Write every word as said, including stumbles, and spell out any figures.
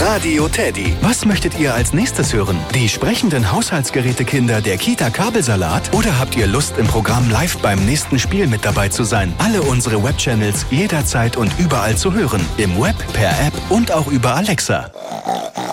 Radio Teddy. Was möchtet ihr als nächstes hören? Die sprechenden Haushaltsgerätekinder der Kita Kabelsalat? Oder habt ihr Lust, im Programm live beim nächsten Spiel mit dabei zu sein? Alle unsere Webchannels jederzeit und überall zu hören. Im Web, per App und auch über Alexa.